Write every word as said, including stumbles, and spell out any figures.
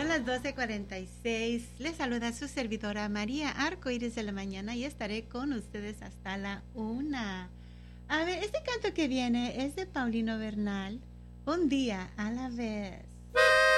las doce cuarenta y seis. Les saluda su servidora María Arcoíris de la Mañana y estaré con ustedes hasta la una. A ver, este canto que viene es de Paulino Bernal, Un día a la vez.